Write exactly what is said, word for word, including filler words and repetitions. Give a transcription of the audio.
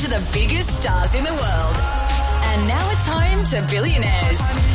to the biggest stars in the world. And now it's home to Billionaires.